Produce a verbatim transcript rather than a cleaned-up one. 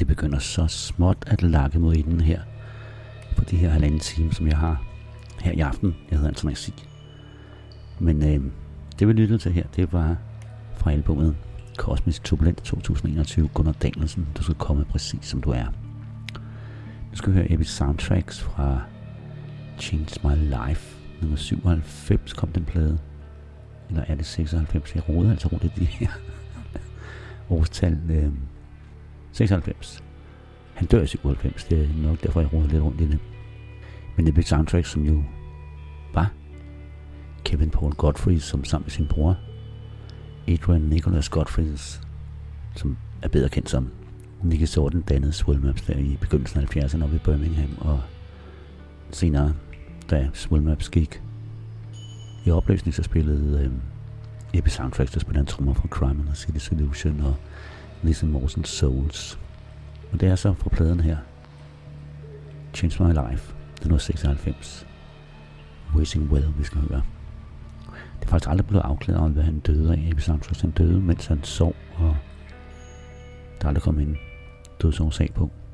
det begynder så småt at lakke mod enden her, på de her halvanden time, som jeg har her i aften. Jeg hedder Anton Asik. Men øh, det vi lyttede til her, det var fra albumet Kosmisk Turbulent to tusind enogtyve, Gunnar Danielsen, du skal komme præcis som du er. Nu skal vi høre Epic Soundtracks fra Change My Life. Nummer syvoghalvfems kom den plade. Eller er det seksoghalvfems? Jeg roder altså rundt i de her årstal. Øh, seksoghalvfems. Han dør i syvoghalvfems, det er nok derfor jeg roder lidt rundt i det. Men Epic Soundtracks, som jo var Kevin Paul Godfrey, som sammen med sin bror Adrian Nicholas Godfrey, som er bedre kendt som Nicky Sorten, dannede Swell Maps der i begyndelsen af halvfjerdserne oppe i Birmingham, og senere, da Swell Maps gik i opløsning, så spillede øh, Epic Soundtracks, der spillede en trommer fra Crime and the City Solution og Listen Morrison Souls. Og det er så fra pladen her, Change My Life, den var seksoghalvfems. Wishing Well, vi skal høre. Det er faktisk aldrig blevet afklaret om, hvad han døde af. Epic Soundtracks, han døde, mens han sov, og der er aldrig kommet en dødsårsag på.